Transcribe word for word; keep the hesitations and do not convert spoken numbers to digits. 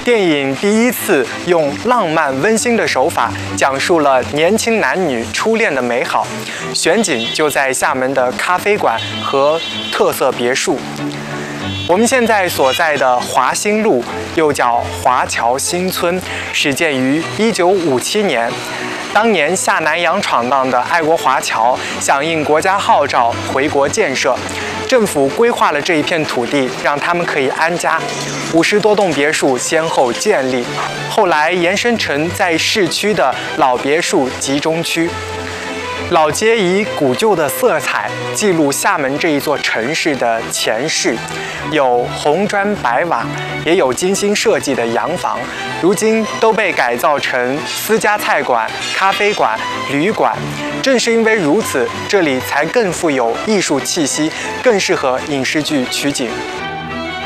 电影第一次用浪漫温馨的手法讲述了年轻男女初恋的美好，选景就在厦门的咖啡馆和特色别墅。我们现在所在的华新路，又叫华侨新村，始建于一九五七年。当年下南洋闯荡的爱国华侨响应国家号召回国建设，政府规划了这一片土地，让他们可以安家。五十多栋别墅先后建立，后来延伸成在市区的老别墅集中区。老街以古旧的色彩记录厦门这一座城市的前世，有红砖白瓦，也有精心设计的洋房，如今都被改造成私家菜馆、咖啡馆、旅馆。正是因为如此，这里才更富有艺术气息，更适合影视剧取景。